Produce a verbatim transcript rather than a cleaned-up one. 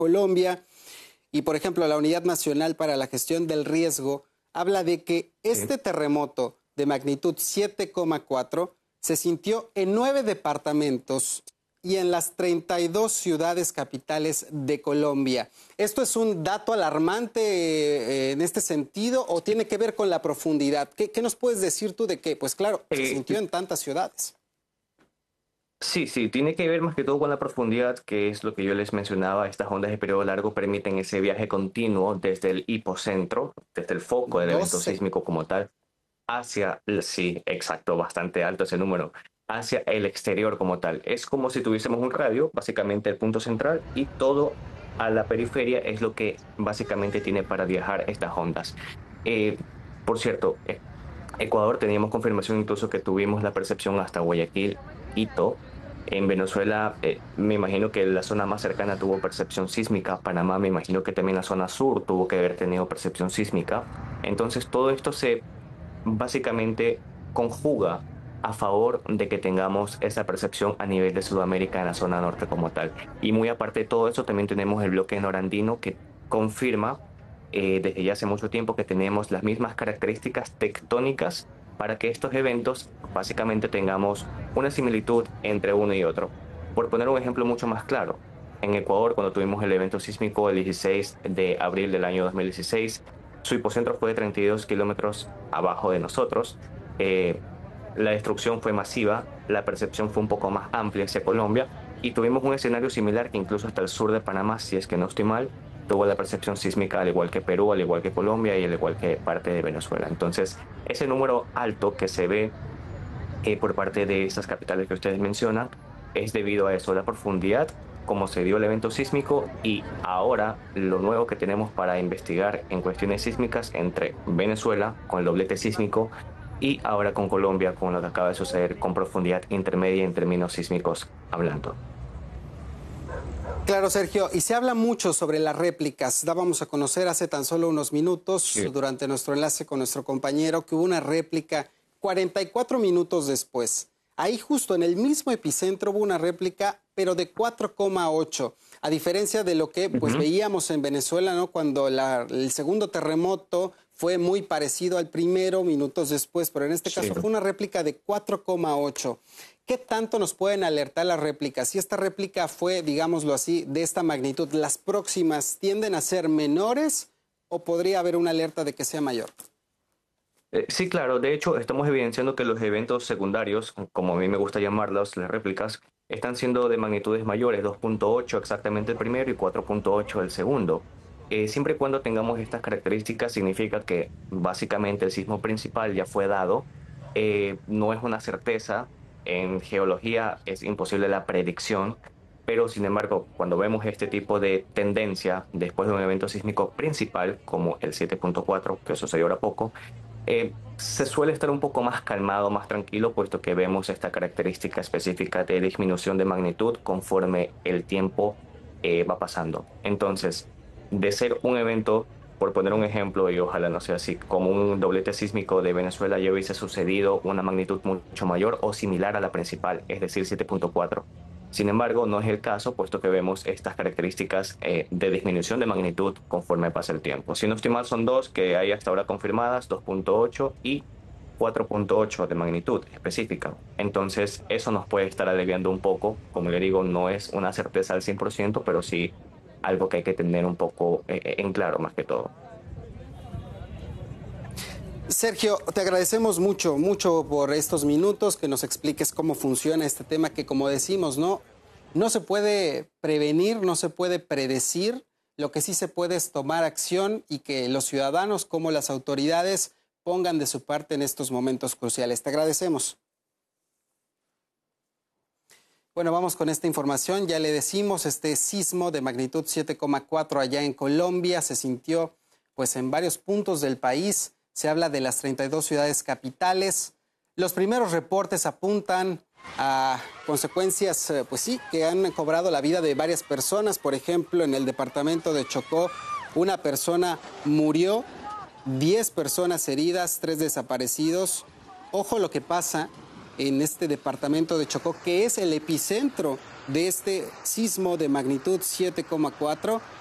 Colombia. Y, por ejemplo, la Unidad Nacional para la Gestión del Riesgo habla de que este sí. terremoto de magnitud siete coma cuatro se sintió en nueve departamentos y en las treinta y dos ciudades capitales de Colombia. ¿Esto es un dato alarmante eh, en este sentido o tiene que ver con la profundidad? ¿Qué, qué nos puedes decir tú de que, pues claro, se Eh, sintió en tantas ciudades? Sí, sí, tiene que ver más que todo con la profundidad, que es lo que yo les mencionaba. Estas ondas de periodo largo permiten ese viaje continuo desde el hipocentro, desde el foco del evento doce. sísmico como tal, hacia, el- sí, exacto, bastante alto ese número, hacia el exterior como tal. Es como si tuviésemos un radio, básicamente el punto central, y todo a la periferia es lo que básicamente tiene para viajar estas ondas. Eh, por cierto, eh, Ecuador teníamos confirmación incluso que tuvimos la percepción hasta Guayaquil, Quito. En Venezuela, eh, me imagino que la zona más cercana tuvo percepción sísmica. Panamá, me imagino que también la zona sur tuvo que haber tenido percepción sísmica. Entonces, todo esto se básicamente conjuga a favor de que tengamos esa percepción a nivel de Sudamérica en la zona norte como tal. Y muy aparte de todo eso, también tenemos el bloque norandino que confirma eh, desde ya hace mucho tiempo que tenemos las mismas características tectónicas para que estos eventos básicamente tengamos una similitud entre uno y otro. Por poner un ejemplo mucho más claro, en Ecuador, cuando tuvimos el evento sísmico el dieciséis de abril del año dos mil dieciséis, su hipocentro fue de treinta y dos kilómetros abajo de nosotros. Eh, la destrucción fue masiva, la percepción fue un poco más amplia hacia Colombia y tuvimos un escenario similar que incluso hasta el sur de Panamá, si es que no estoy mal, tuvo la percepción sísmica al igual que Perú, al igual que Colombia y al igual que parte de Venezuela. Entonces, ese número alto que se ve eh, por parte de estas capitales que ustedes mencionan es debido a eso, la profundidad, cómo se dio el evento sísmico y ahora lo nuevo que tenemos para investigar en cuestiones sísmicas entre Venezuela con el doblete sísmico y ahora con Colombia con lo que acaba de suceder con profundidad intermedia en términos sísmicos hablando. Claro, Sergio, y se habla mucho sobre las réplicas. Dábamos a conocer hace tan solo unos minutos, Sí. durante nuestro enlace con nuestro compañero, que hubo una réplica cuarenta y cuatro minutos después. Ahí justo en el mismo epicentro hubo una réplica, pero de cuatro coma ocho. A diferencia de lo que pues, Ujú. veíamos en Venezuela, ¿no? Cuando la, el segundo terremoto fue muy parecido al primero, minutos después, pero en este Sí. caso fue una réplica de cuatro coma ocho. ¿Qué tanto nos pueden alertar las réplicas? Si esta réplica fue, digámoslo así, de esta magnitud, ¿las próximas tienden a ser menores o podría haber una alerta de que sea mayor? Eh, Sí, claro. De hecho, estamos evidenciando que los eventos secundarios, como a mí me gusta llamarlos, las réplicas, están siendo de magnitudes mayores, dos punto ocho exactamente el primero y cuatro punto ocho el segundo. Eh, siempre y cuando tengamos estas características, significa que básicamente el sismo principal ya fue dado. Eh, no es una certeza. En geología es imposible la predicción, pero sin embargo, cuando vemos este tipo de tendencia después de un evento sísmico principal, como el siete punto cuatro, que sucedió ahora poco, eh, se suele estar un poco más calmado, más tranquilo, puesto que vemos esta característica específica de disminución de magnitud conforme el tiempo eh, va pasando. Entonces, de ser un evento, por poner un ejemplo, y ojalá no sea así, como un doblete sísmico de Venezuela ya hubiese sucedido una magnitud mucho mayor o similar a la principal, es decir, siete punto cuatro. Sin embargo, no es el caso, puesto que vemos estas características eh, de disminución de magnitud conforme pasa el tiempo. Si no estoy mal, son dos que hay hasta ahora confirmadas, dos punto ocho y cuatro punto ocho de magnitud específica. Entonces, eso nos puede estar aliviando un poco. Como le digo, no es una certeza al cien por ciento, pero sí algo que hay que tener un poco eh, en claro más que todo. Sergio, te agradecemos mucho, mucho por estos minutos, que nos expliques cómo funciona este tema que, como decimos, no, no se puede prevenir, no se puede predecir. Lo que sí se puede es tomar acción y que los ciudadanos como las autoridades pongan de su parte en estos momentos cruciales. Te agradecemos. Bueno, vamos con esta información. Ya le decimos, este sismo de magnitud siete coma cuatro allá en Colombia se sintió pues en varios puntos del país. Se habla de las treinta y dos ciudades capitales. Los primeros reportes apuntan a consecuencias, eh, pues sí, que han cobrado la vida de varias personas. Por ejemplo, en el departamento de Chocó, una persona murió, diez personas heridas, tres desaparecidos. Ojo lo que pasa en este departamento de Chocó, que es el epicentro de este sismo de magnitud siete coma cuatro